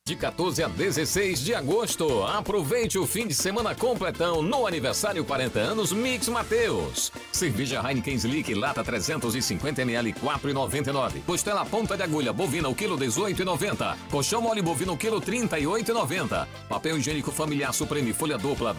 De 14 a 16 de agosto, aproveite o fim de semana completão no aniversário 40 anos Mix Mateus. Cerveja Heineken Slick, lata 350ml, 4,99. Costela ponta de agulha bovina, o quilo 18,90. Colchão mole bovino, o quilo 38,90. Papel higiênico familiar Supreme, folha dupla,